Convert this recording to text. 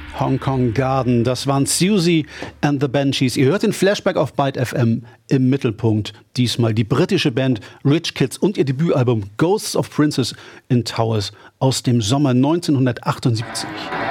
Hong Kong Garden, das waren Siouxsie and the Banshees. Ihr hört den Flashback auf Byte FM, im Mittelpunkt diesmal die britische Band Rich Kids und ihr Debütalbum Ghosts of Princes in Towers aus dem Sommer 1978.